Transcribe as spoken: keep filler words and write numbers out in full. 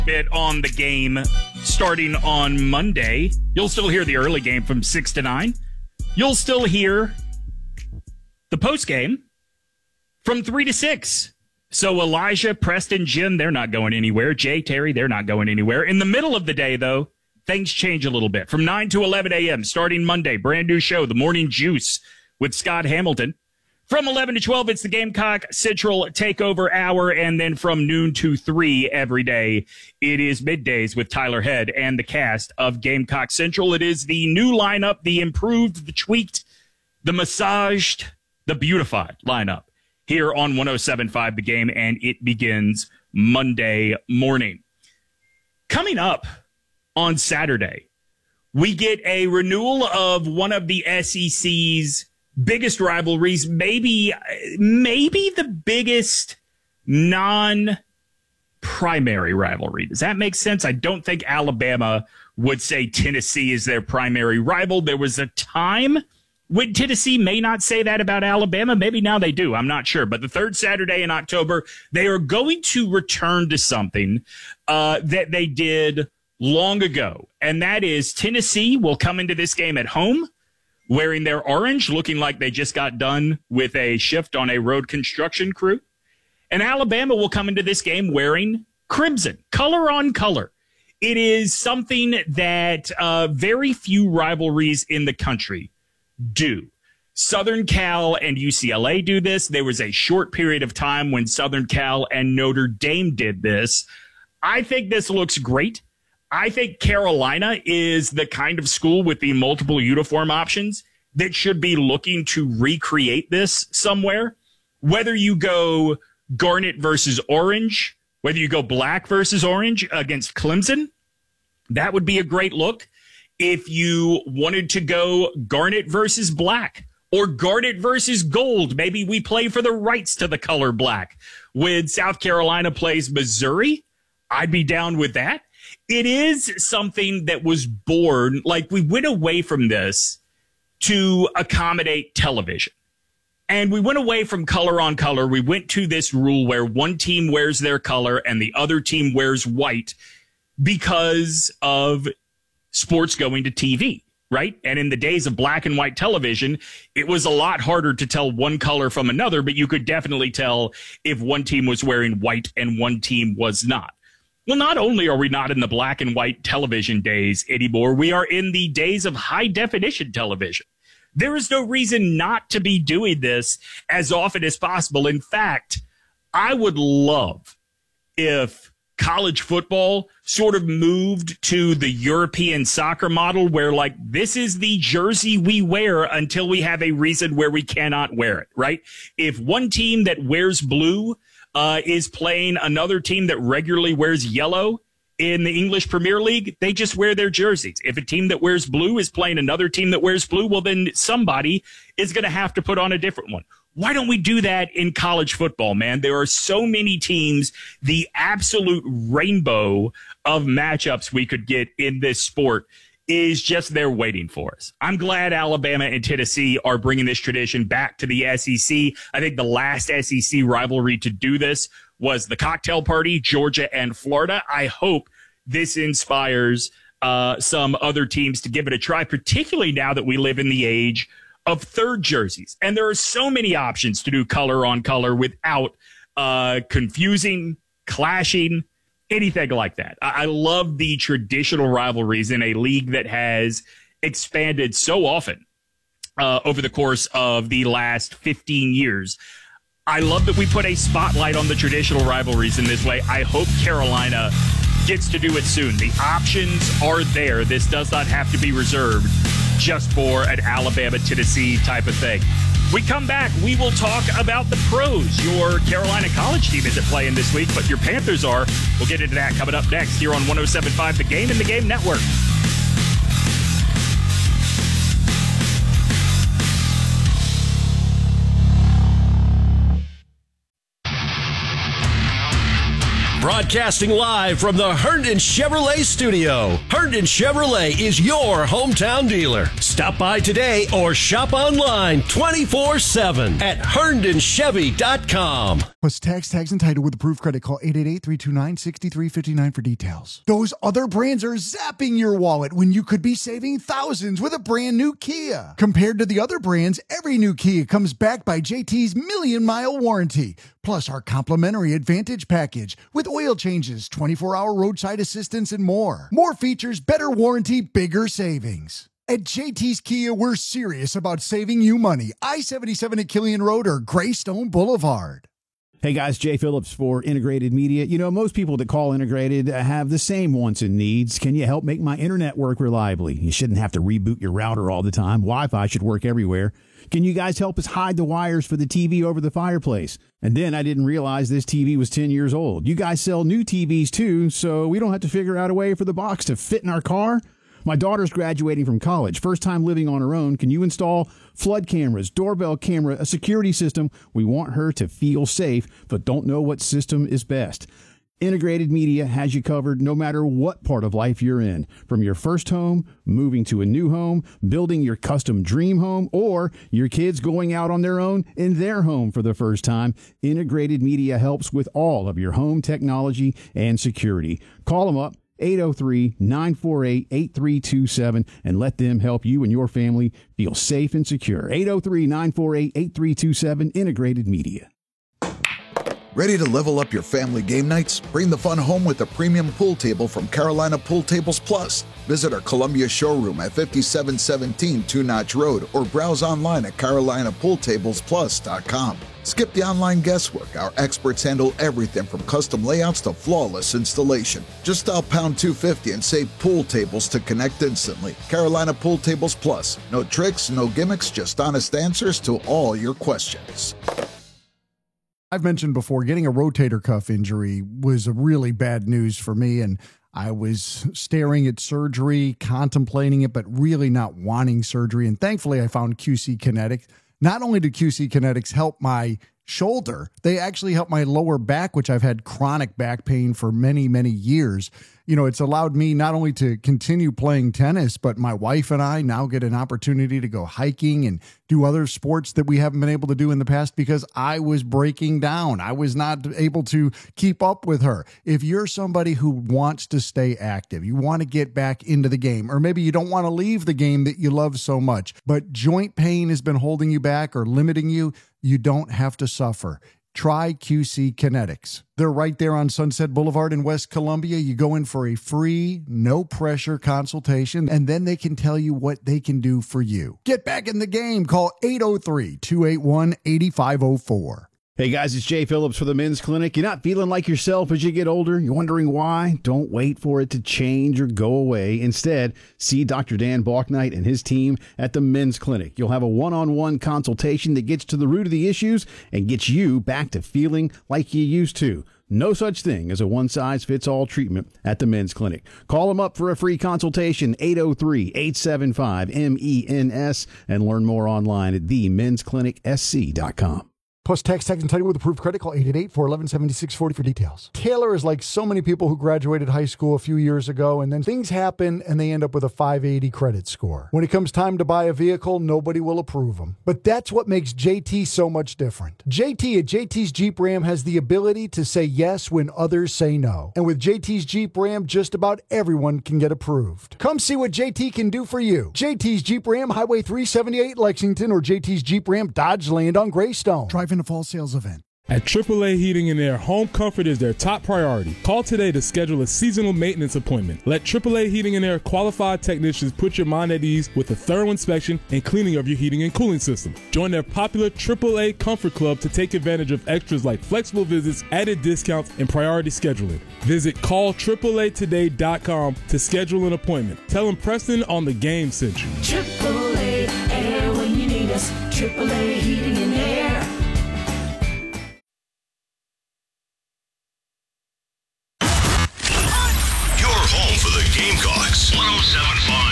bit on the game starting on Monday. You'll still hear the early game from six to nine. You'll still hear the post game from three to six. So Elijah, Preston, Jim, they're not going anywhere. Jay, Terry, they're not going anywhere. In the middle of the day, though, things change a little bit. From nine to eleven a.m., starting Monday, brand new show, The Morning Juice with Scott Hamilton. From eleven to twelve, it's the Gamecock Central Takeover Hour, and then from noon to three every day, it is Middays with Tyler Head and the cast of Gamecock Central. It is the new lineup, the improved, the tweaked, the massaged, the beautified lineup here on one oh seven point five The Game, and it begins Monday morning. Coming up on Saturday, we get a renewal of one of the S E C's biggest rivalries, maybe maybe the biggest non-primary rivalry. Does that make sense? I don't think Alabama would say Tennessee is their primary rival. There was a time when Tennessee may not say that about Alabama. Maybe now they do. I'm not sure. But the third Saturday in October, they are going to return to something uh, that they did long ago, and that is Tennessee will come into this game at home wearing their orange, looking like they just got done with a shift on a road construction crew. And Alabama will come into this game wearing crimson, color on color. It is something that uh, very few rivalries in the country do. Southern Cal and U C L A do this. There was a short period of time when Southern Cal and Notre Dame did this. I think this looks great. I think Carolina is the kind of school with the multiple uniform options that should be looking to recreate this somewhere. Whether you go garnet versus orange, whether you go black versus orange against Clemson, that would be a great look. If you wanted to go garnet versus black or garnet versus gold, maybe we play for the rights to the color black. When South Carolina plays Missouri, I'd be down with that. It is something that was born, like we went away from this to accommodate television. And we went away from color on color. We went to this rule where one team wears their color and the other team wears white because of sports going to T V, right? And in the days of black and white television, it was a lot harder to tell one color from another, but you could definitely tell if one team was wearing white and one team was not. Well, not only are we not in the black and white television days anymore, we are in the days of high definition television. There is no reason not to be doing this as often as possible. In fact, I would love if college football sort of moved to the European soccer model where, like, this is the jersey we wear until we have a reason where we cannot wear it, right? If one team that wears blue uh, is playing another team that regularly wears yellow in the English Premier League, they just wear their jerseys. If a team that wears blue is playing another team that wears blue, well, then somebody is going to have to put on a different one. Why don't we do that in college football, man? There are so many teams, the absolute rainbow of matchups we could get in this sport is just there waiting for us. I'm glad Alabama and Tennessee are bringing this tradition back to the S E C. I think the last S E C rivalry to do this was the cocktail party, Georgia and Florida. I hope this inspires uh, some other teams to give it a try, particularly now that we live in the age of third jerseys. And there are so many options to do color on color without uh, confusing, clashing, anything like that. I-, I love the traditional rivalries in a league that has expanded so often uh, over the course of the last fifteen years. I love that we put a spotlight on the traditional rivalries in this way. I hope Carolina gets to do it soon. The options are there. This does not have to be reserved just for an Alabama-Tennessee type of thing. We come back, we will talk about the pros. Your Carolina college team isn't playing this week, but your Panthers are. We'll get into that coming up next here on one oh seven point five The Game and The Game Network. Broadcasting live from the Herndon Chevrolet studio. Herndon Chevrolet is your hometown dealer. Stop by today or shop online twenty-four seven at herndon chevy dot com. Plus tax, tags, and title with approved credit. Call eight eight eight, three two nine, six three five nine for details. Those other brands are zapping your wallet when you could be saving thousands with a brand new Kia. Compared to the other brands, every new Kia comes backed by J T's Million Mile Warranty. Plus our complimentary Advantage package with oil changes, twenty-four hour roadside assistance, and more. More features, better warranty, bigger savings. At J T's Kia, we're serious about saving you money. I seventy-seven at Killian Road or Greystone Boulevard. Hey guys, Jay Phillips for Integrated Media. You know, most people that call Integrated have the same wants and needs. Can you help make my internet work reliably? You shouldn't have to reboot your router all the time. Wi-Fi should work everywhere. Can you guys help us hide the wires for the T V over the fireplace? And then I didn't realize this T V was ten years old. You guys sell new T Vs too, so we don't have to figure out a way for the box to fit in our car? My daughter's graduating from college, first time living on her own. Can you install flood cameras, doorbell camera, a security system? We want her to feel safe, but don't know what system is best. Integrated Media has you covered no matter what part of life you're in. From your first home, moving to a new home, building your custom dream home, or your kids going out on their own in their home for the first time, Integrated Media helps with all of your home technology and security. Call them up. eight oh three, nine four eight, eight three two seven, and let them help you and your family feel safe and secure. eight oh three, nine four eight, eight three two seven, Integrated Media. Ready to level up your family game nights? Bring the fun home with a premium pool table from Carolina Pool Tables Plus. Visit our Columbia showroom at fifty-seven seventeen Two Notch Road or browse online at carolina pool tables plus dot com. Skip the online guesswork. Our experts handle everything from custom layouts to flawless installation. Just dial pound two fifty and say pool tables to connect instantly. Carolina Pool Tables Plus. No tricks, no gimmicks, just honest answers to all your questions. I've mentioned before, getting a rotator cuff injury was really bad news for me, and I was staring at surgery, contemplating it, but really not wanting surgery. And thankfully, I found Q C Kinetics. Not only do Q C Kinetics help my shoulder, they actually help my lower back, which I've had chronic back pain for many, many years. You know, it's allowed me not only to continue playing tennis, but my wife and I now get an opportunity to go hiking and do other sports that we haven't been able to do in the past because I was breaking down. I was not able to keep up with her. If you're somebody who wants to stay active, you want to get back into the game, or maybe you don't want to leave the game that you love so much, but joint pain has been holding you back or limiting you, you don't have to suffer. Try Q C Kinetics. They're right there on Sunset Boulevard in West Columbia. You go in for a free, no-pressure consultation, and then they can tell you what they can do for you. Get back in the game. Call eight oh three, two eight one, eight five oh four. Hey guys, it's Jay Phillips for the Men's Clinic. You're not feeling like yourself as you get older? You're wondering why? Don't wait for it to change or go away. Instead, see Doctor Dan Balknight and his team at the Men's Clinic. You'll have a one-on-one consultation that gets to the root of the issues and gets you back to feeling like you used to. No such thing as a one-size-fits-all treatment at the Men's Clinic. Call them up for a free consultation, eight oh three, eight seven five, M E N S, and learn more online at the mens clinic s c dot com. Plus tax, tax, and title with approved credit. Call eight eight eight, four one one, seven six four zero for details. Taylor is like so many people who graduated high school a few years ago, and then things happen, and they end up with a five eighty credit score. When it comes time to buy a vehicle, nobody will approve them. But that's what makes J T so much different. J T at J T's Jeep Ram has the ability to say yes when others say no. And with J T's Jeep Ram, just about everyone can get approved. Come see what J T can do for you. J T's Jeep Ram, Highway three seventy-eight, Lexington, or J T's Jeep Ram, Dodge Land on Greystone. Drive in a fall sales event. At triple A Heating and Air, home comfort is their top priority. Call today to schedule a seasonal maintenance appointment. Let triple A Heating and Air qualified technicians put your mind at ease with a thorough inspection and cleaning of your heating and cooling system. Join their popular triple A Comfort Club to take advantage of extras like flexible visits, added discounts, and priority scheduling. Visit call triple A today dot com to schedule an appointment. Tell them Preston on the game sent you. triple A Air when you need us. triple A Heating and Air. Your home for the Gamecocks. one oh seven point five